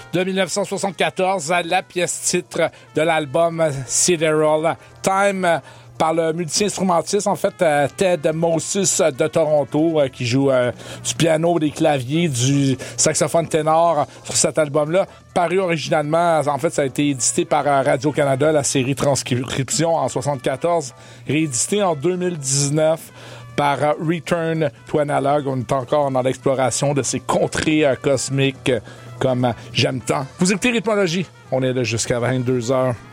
de 1974, la pièce titre de l'album Sidereal Time, par le multi-instrumentiste, en fait, Ted Moses de Toronto, qui joue du piano, des claviers, du saxophone ténor sur cet album-là. Paru originalement, en fait, ça a été édité par Radio-Canada, la série Transcription en 74, réédité en 2019 par Return to Analog. On est encore dans l'exploration de ces contrées cosmiques comme j'aime tant. Vous écoutez Rythmologie, on est là jusqu'à 22h.